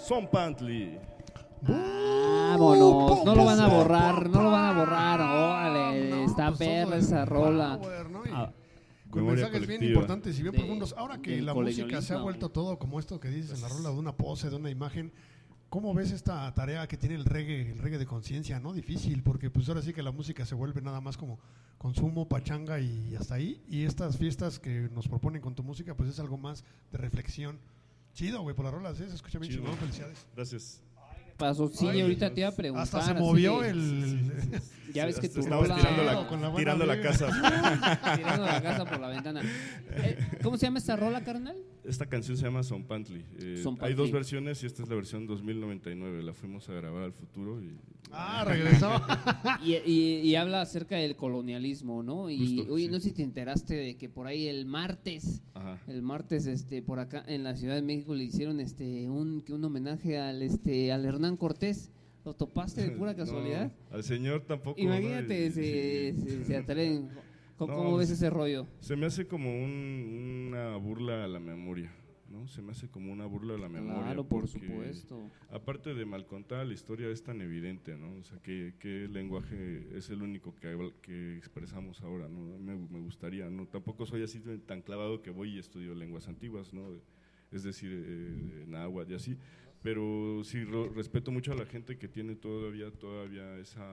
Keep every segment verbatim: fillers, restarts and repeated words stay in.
Zompantli. Vámonos, no lo van a borrar, no lo van a borrar. Órale, No, está pues, perra todo esa el rola. power, ¿no? Y Ah, con Memoria mensajes bien colectiva. importantes y bien De- profundos. Ahora que del la música se ha colonialismo. vuelto todo como esto que dices en la rola, de una pose, de una imagen. ¿Cómo ves esta tarea que tiene el reggae, el reggae de conciencia, no? Difícil, porque pues ahora sí que la música se vuelve nada más como consumo, pachanga y hasta ahí. Y estas fiestas que nos proponen con tu música, pues es algo más de reflexión. Chido, güey, por las rolas, ¿eh? Se escucha bien Chido. chingón, felicidades. Gracias. pasó, sí, Ay, ahorita te iba a preguntar. Hasta se así movió de- el... Ya ves que Hasta tu estabas rola- tirando la, Con la buena tirando la vibra. casa. tirando la casa por la ventana. Eh, ¿Cómo se llama esta rola, carnal? Esta canción se llama Zompantli. Eh, Zompantli. hay dos versiones y esta es la versión dos mil noventa y nueve. La fuimos a grabar al futuro y Ah, regresó. Y, y, y habla acerca del colonialismo, ¿no? Y Justo, oye, sí. no sé si te enteraste de que por ahí el martes, ajá. el martes, este, por acá en la Ciudad de México le hicieron, este, un, que un homenaje al, este, al Hernán Cortés. ¿Lo topaste de pura casualidad? No, al señor tampoco. Imagínate, ¿no? se, Sí. se, se atreven. ¿Cómo, No, cómo ves pues, ese rollo? Se me hace como un- una burla a la memoria, ¿no? Se me hace como una burla a la memoria. Claro, por porque, supuesto. Aparte de mal contada, la historia es tan evidente, ¿no? O sea, ¿qué, qué lenguaje es el único que, habl- que expresamos ahora, ¿no? Me, me gustaría, ¿no? Tampoco soy así tan clavado que voy y estudio lenguas antiguas, ¿no? Es decir, eh, náhuatl y así. Pero sí ro- respeto mucho a la gente que tiene todavía, todavía esa,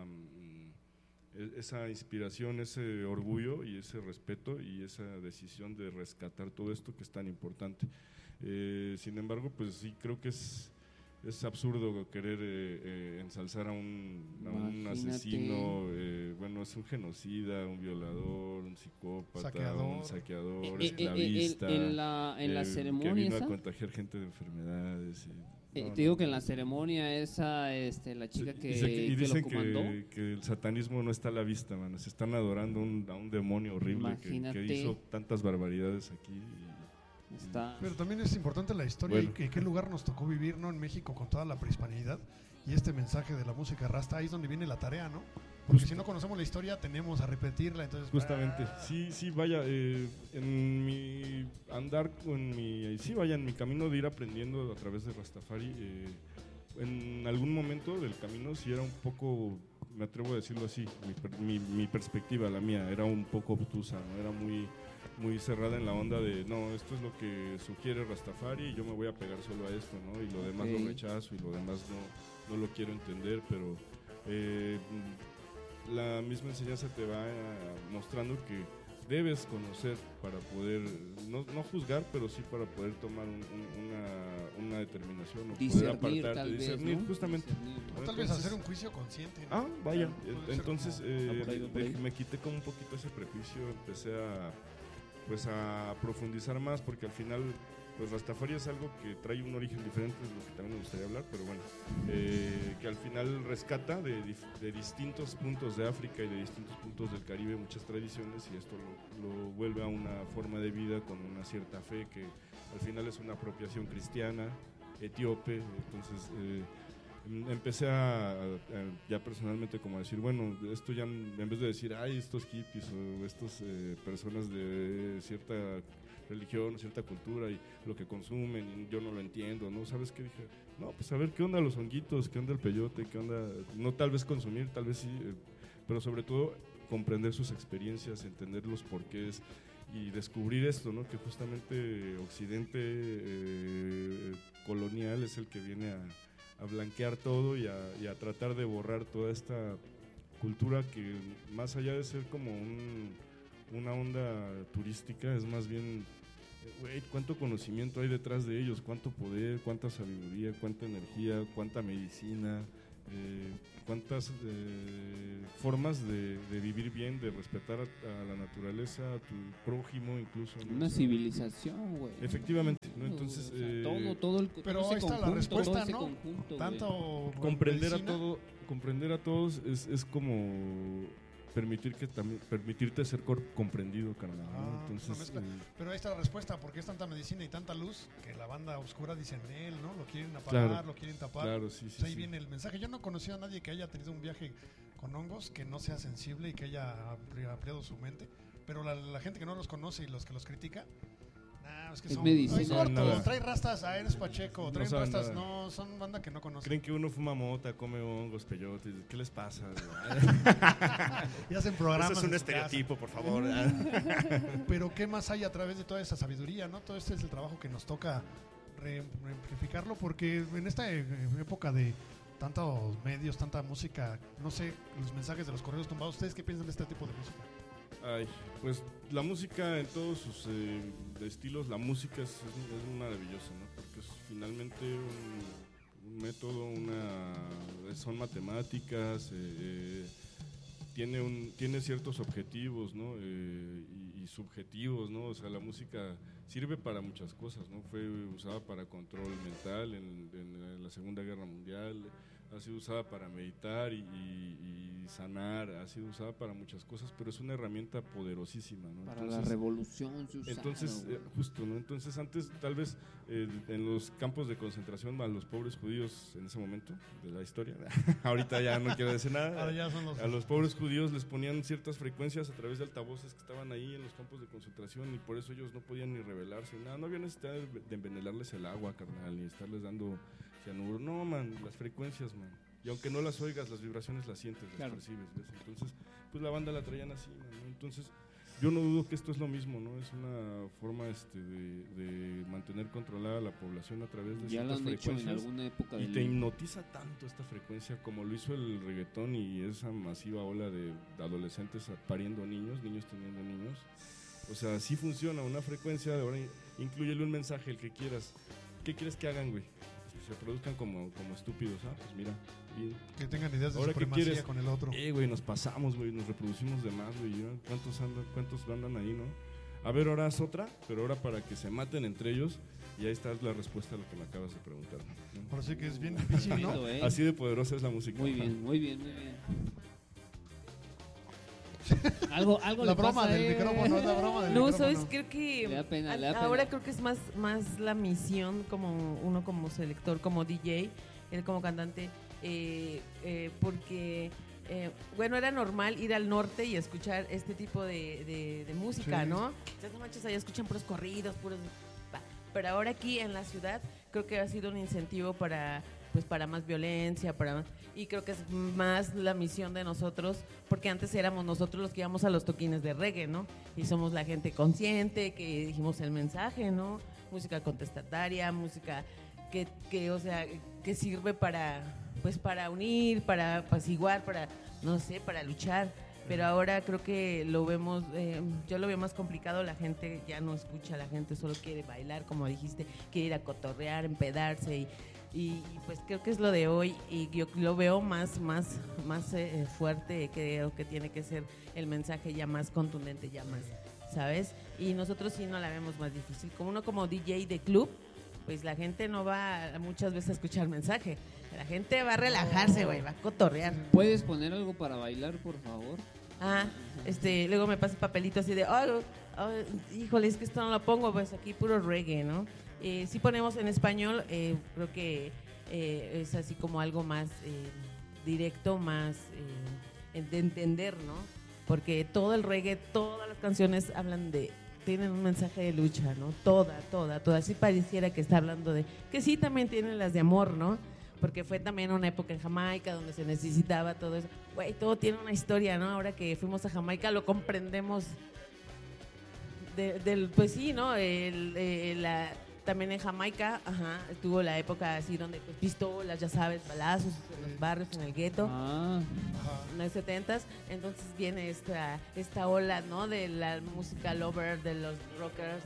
mm, e- esa inspiración, ese orgullo y ese respeto y esa decisión de rescatar todo esto que es tan importante. Eh, sin embargo, pues sí creo que es, es absurdo querer eh, eh, ensalzar a un, a un Imagínate. asesino, eh, bueno, es un genocida, un violador, un psicópata, Saqueador. un saqueador, Eh, eh, eh, esclavista. el- en la, en la eh, ceremonia que vino esa, a contagiar gente de enfermedades. y- eh, no, te digo no, que en no. la ceremonia esa, este, la chica Sí, que, y, se- y que dicen lo comandó, que, que el satanismo no está a la vista, mano. Se están adorando un- a un demonio horrible que, Imagínate. que hizo tantas barbaridades aquí. y- está... Pero también es importante la historia Bueno. y que- qué lugar nos tocó vivir, ¿no? En México con toda la prehispanidad y este mensaje de la música rasta, ahí es donde viene la tarea, ¿no? Porque Justo. si no conocemos la historia, tenemos a repetirla, entonces... Justamente, ah, sí, sí, vaya, eh, en mi andar, con mi, sí, vaya, en mi camino de ir aprendiendo a través de Rastafari, eh, en algún momento del camino sí era un poco, me atrevo a decirlo así, mi, per- mi, mi perspectiva, la mía, era un poco obtusa, ¿no? Era muy, muy cerrada en la onda de, no, esto es lo que sugiere Rastafari y yo me voy a pegar solo a esto, ¿no? Y lo demás Ok. lo rechazo y lo demás no, no lo quiero entender, pero... eh, la misma enseñanza te va eh, mostrando que debes conocer para poder, no, no juzgar, pero sí para poder tomar un- un- una, una determinación o poder discernir apartarte, tal vez, discernir, ¿no? justamente. Discernir. o tal vez Entonces- hacer un juicio consciente, ¿no? Ah, vaya, Puede en- ser entonces como- eh, Ah, por ahí, va por de- ahí. me quité como un poquito ese prejuicio, empecé a, pues a profundizar más, porque al final, pues Rastafari es algo que trae un origen diferente, de lo que también me gustaría hablar, pero bueno, eh, que al final rescata de, dif- de distintos puntos de África y de distintos puntos del Caribe muchas tradiciones y esto lo, lo vuelve a una forma de vida con una cierta fe que al final es una apropiación cristiana, etíope, entonces eh, em- empecé a, a- a ya personalmente como a decir, bueno, esto ya en vez de decir, ay, estos hippies o estas eh, personas de cierta religión, cierta cultura y lo que consumen y yo no lo entiendo, ¿no? ¿Sabes qué dije? No, pues a ver qué onda los honguitos, qué onda el peyote, qué onda, no tal vez consumir, tal vez sí, eh, pero sobre todo comprender sus experiencias, entender los porqués y descubrir esto, ¿no? Que justamente Occidente eh, colonial es el que viene a, a blanquear todo y a, y a tratar de borrar toda esta cultura que más allá de ser como un, una onda turística es más bien, eh, güey, cuánto conocimiento hay detrás de ellos, cuánto poder, cuánta sabiduría, cuánta energía, cuánta medicina, eh, cuántas eh, formas de, de vivir bien, de respetar a, a la naturaleza, a tu prójimo incluso, ¿no? Una O sea, civilización, güey. Efectivamente, ¿no? Entonces, O sea, eh, todo, todo el, Pero todo ese ahí está la conjunto, respuesta, todo ese ¿no? conjunto, güey. Tanto comprender a medicina, todo, comprender a todos es, es como permitir que también permitirte ser cor- comprendido, carnal, ¿no? Ah, una Entonces, mezcla. eh, Pero ahí está la respuesta, porque es tanta medicina y tanta luz que la banda oscura dice en él, ¿no? Lo quieren apagar, Claro, lo quieren tapar. claro, sí, sí, Pues ahí sí. viene el mensaje. Yo no conocía a nadie que haya tenido un viaje con hongos, que no sea sensible y que haya ampli- ampliado su mente. Pero la, la gente que no los conoce y los que los critica, Nah, es que Es son, medicina. ay, corto, Nada. trae rastas, ah, eres Pacheco, traen saben rastas, nada. no, son banda que no conocen. Creen que uno fuma mota, come hongos, peyotes. ¿Qué les pasa? Y hacen programas. Eso es un en su casa. estereotipo, por favor. Pero qué más hay a través de toda esa sabiduría, ¿no? Todo este es el trabajo que nos toca re- reamplificarlo, porque en esta e- época de tantos medios, tanta música, no sé, los mensajes de los correos tumbados, ¿ustedes qué piensan de este tipo de música? Ay, pues la música en todos sus eh, estilos, la música es, es, es maravillosa, ¿no? Porque es finalmente un, un método, una, son matemáticas, eh, eh, tiene, un, tiene ciertos objetivos, ¿no? Eh, y, y subjetivos, ¿no? O sea, la música sirve para muchas cosas, ¿no? Fue usada para control mental en, en la Segunda Guerra Mundial, ha sido usada para meditar y, y, y sanar, ha sido usada para muchas cosas, pero es una herramienta poderosísima, ¿no? Para Entonces, la revolución se usaron, entonces, güey. eh, justo, ¿no? Entonces, antes, tal vez, eh, en los campos de concentración a los pobres judíos en ese momento de la historia, ahorita ya no quiero decir nada, Ahora ya son los... a los pobres judíos les ponían ciertas frecuencias a través de altavoces que estaban ahí en los campos de concentración y por eso ellos no podían ni rebelarse, nada, no había necesidad de, de envenenarles el agua, carnal, ni estarles dando cianuro, no, man, las frecuencias, man. Y aunque no las oigas, las vibraciones las sientes, las Claro. percibes, ¿ves? Entonces, pues la banda la traían así, ¿no? Entonces, yo no dudo que esto es lo mismo, ¿no? Es una forma este, de, de mantener controlada la población a través de Ya lo ciertas han hecho en frecuencias. alguna época Y del te hipnotiza tanto esta frecuencia como lo hizo el reggaetón y esa masiva ola de adolescentes pariendo niños, niños teniendo niños. O sea, sí funciona una frecuencia, de ahora inclúyele un mensaje, el que quieras. ¿Qué quieres que hagan, güey? Que se produzcan como, como estúpidos, ¿ah? Pues mira, bien. Que tengan ideas de ¿Ahora qué supremacía quieres? con el otro. Eh, güey, nos pasamos, güey, nos reproducimos de más, güey. ¿no? ¿Cuántos andan, cuántos andan ahí, no? A ver, ahora es otra, pero ahora para que se maten entre ellos. Y ahí está la respuesta a lo que me acabas de preguntar. ¿no? Por así que es bien difícil, ¿no? Bonito, ¿eh? Así de poderosa es la música. Muy bien, muy bien, muy bien. Algo, algo La le broma pasa, del eh. micrófono, es la broma del No, micrófono. sabes, creo que Le da pena, a- le da pena. ahora creo que es más, más la misión como uno como selector, como D J, él como cantante, eh, eh, porque eh, bueno, era normal ir al norte y escuchar este tipo de, de- de música, Sí. ¿no? Entonces, no manches, allá escuchan puros corridos, puros... va. Pero ahora aquí en la ciudad creo que ha sido un incentivo para pues para más violencia, para más- y creo que es más la misión de nosotros, porque antes éramos nosotros los que íbamos a los toquines de reggae, ¿no? Y somos la gente consciente, que dijimos el mensaje, ¿no? Música contestataria, música que, que o sea, que sirve para, pues para unir, para apaciguar, para, no sé, para luchar. Pero ahora creo que lo vemos, eh, yo lo veo más complicado, la gente ya no escucha, la gente solo quiere bailar, como dijiste, quiere ir a cotorrear, empedarse y, y, y pues creo que es lo de hoy y yo lo veo más, más, más eh, fuerte, creo que tiene que ser el mensaje ya más contundente, ya más, ¿sabes? Y nosotros sí no la vemos más difícil, como uno como D J de club, pues la gente no va muchas veces a escuchar mensaje, la gente va a relajarse, güey, va a cotorrear. ¿Puedes poner algo para bailar, por favor? Ah, este, luego me pasa papelito así de, oh, oh, híjole, es que esto no lo pongo, pues aquí puro reggae, ¿no? Eh, si ponemos en español, eh, creo que eh, es así como algo más eh, directo, más eh, de entender, ¿no? Porque todo el reggae, todas las canciones hablan de, tienen un mensaje de lucha, ¿no? Toda, toda, toda. Así pareciera que está hablando de, que sí también tienen las de amor, ¿no? Porque fue también una época en Jamaica donde se necesitaba todo eso. Güey, todo tiene una historia, ¿no? Ahora que fuimos a Jamaica lo comprendemos. De, del, pues sí, ¿no? El, eh, la, también en Jamaica, ajá, estuvo la época así donde pues, pistolas, ya sabes, balazos en los barrios, en el gueto. Ah, Ajá. En los setentas, entonces viene esta, esta ola, ¿no? De la música lover, de los rockers.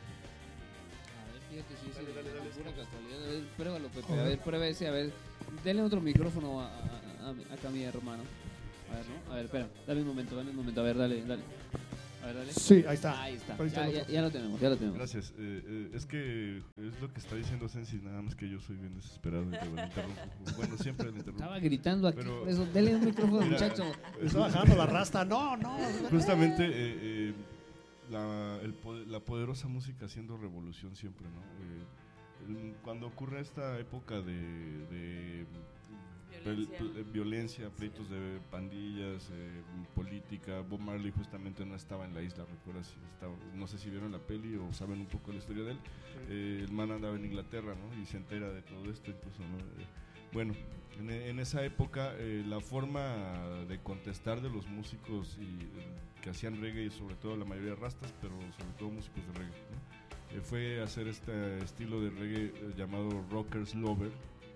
a ver, fíjate si es de pura casualidad. A ver, pruébalo, Pepe. A ver, prueba ese, a ver. Dale otro micrófono a, a, a, acá a mi hermano. A ver, ¿no? A ver, espera. Dame un momento, dame un momento. A ver, dale, dale. A ver, dale. Sí, ahí está. Ahí está. Ahí está Ya, el ya, otro. ya lo tenemos, ya lo tenemos. Gracias. Eh, eh, es que es lo que está diciendo Sensi, nada más que yo soy bien desesperado y que lo interrumpo. Bueno, siempre lo interrumpo. Estaba gritando aquí, Pero- por eso. Dale un micrófono, Mira, muchacho. Está bajando la rasta. No, no. Justamente eh, eh, la, el po- la poderosa música haciendo revolución siempre, ¿no? Eh, el- cuando ocurre esta época de, de, Violencia, pel, violencia pleitos de pandillas, eh, política. Bob Marley justamente no estaba en la isla, recuerda si estaba, no sé si vieron la peli o saben un poco la historia de él. Eh, el man andaba en Inglaterra, ¿no? Y se entera de todo esto incluso, ¿no? Eh, bueno, en, en esa época eh, la forma de contestar de los músicos y, eh, que hacían reggae, y sobre todo la mayoría rastas, pero sobre todo músicos de reggae, ¿no? eh, fue hacer este estilo de reggae eh, llamado Rockers Lover,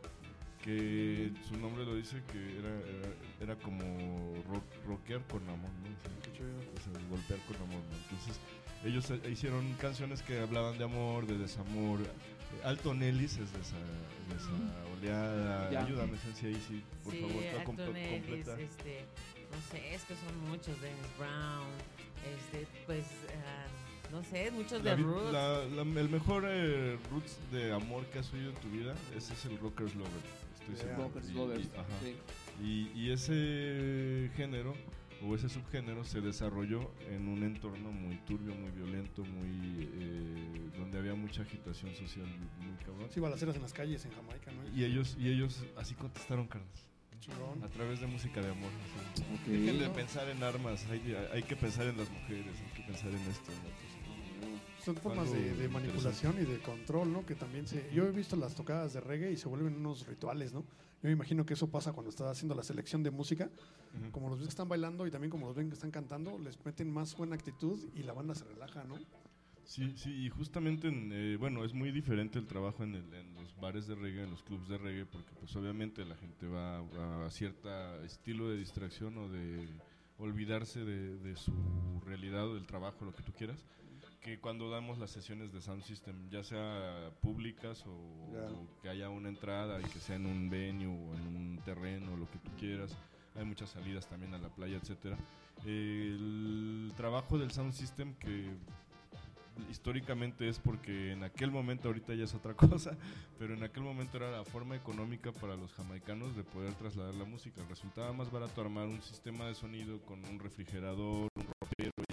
que su nombre lo dice, que era, era, era como rock, rockear con amor, ¿no? O sea, o sea, golpear con amor, ¿no? Entonces ellos eh, hicieron canciones que hablaban de amor, de desamor. eh, Alton Ellis es de esa, de esa oleada. Ya. Ayúdame, Sensi, ahí sí, por sí, favor, tú Alton comp- Ellis, completa. este, no sé, es que son muchos, Dennis Brown, este, pues, uh, no sé, muchos La de vi- Roots. la- la- el mejor eh, roots de amor que has oído en tu vida, ese es el Rockers Lover. Estoy Yeah. seguro. Rockers Y- Lovers. y- ajá. Sí. Y, y ese género o ese subgénero se desarrolló en un entorno muy turbio, muy violento, muy eh, donde había mucha agitación social muy cabrón. Sí, balaceras en las calles en Jamaica, ¿no? Y ellos y ellos así contestaron, Carlos, Chingón. a través de música de amor. Así. Ok. Dejen de pensar en armas, hay, hay que pensar en las mujeres, hay que pensar en esto, ¿no? Entonces, Son formas Algo de, de manipulación y de control, ¿no? Que también se... Yo he visto las tocadas de reggae y se vuelven unos rituales, ¿no? Yo me imagino que eso pasa cuando estás haciendo la selección de música. ujú. Como los ves que están bailando y también como los ven que están cantando, les meten más buena actitud y la banda se relaja, ¿no? Sí, sí, y justamente, en, eh, bueno, es muy diferente el trabajo en, el- en los bares de reggae, en los clubs de reggae, porque pues obviamente la gente va a, a cierto estilo de distracción o de olvidarse de, de su realidad o del trabajo, lo que tú quieras, que cuando damos las sesiones de Sound System, ya sea públicas o, Ya. o que haya una entrada y que sea en un venue o en un terreno, lo que tú quieras, hay muchas salidas también a la playa, etcétera. El trabajo del Sound System, que históricamente es porque en aquel momento, ahorita ya es otra cosa, pero en aquel momento era la forma económica para los jamaicanos de poder trasladar la música. Resultaba más barato armar un sistema de sonido con un refrigerador, un ropero y